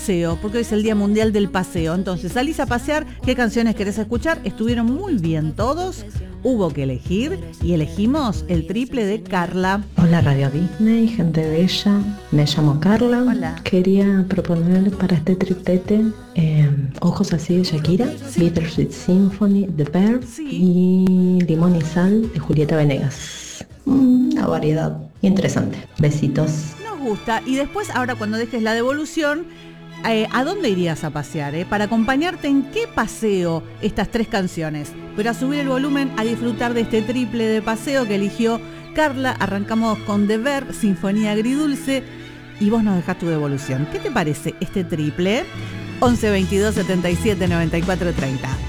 paseo, porque hoy es el Día Mundial del Paseo. Entonces, salís a pasear, ¿qué canciones querés escuchar? Estuvieron muy bien todos, hubo que elegir y elegimos el triple de Carla. Hola Radio Disney, gente bella, me llamo Carla. Hola. Quería proponer para este triplete Ojos así de Shakira, Bittersweet Symphony de Pearl y Limón y Sal de Julieta Venegas. Una variedad interesante. Besitos. Nos gusta. Y después, ahora cuando dejes la devolución, ¿a dónde irías a pasear? Para acompañarte, ¿en qué paseo estas tres canciones? Pero a subir el volumen, a disfrutar de este triple de paseo que eligió Carla. Arrancamos con The Verb, Sinfonía Agridulce, y vos nos dejás tu devolución. ¿Qué te parece este triple? 11 22 77 94 30.